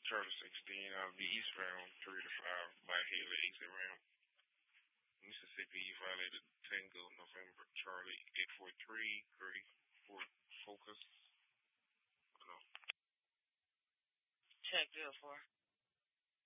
Charlie 16, I'll be eastbound 3 to 5 by Haley exit ramp. Mississippi violated Tango November Charlie 843 Gray Fort Focus. No. Check 04.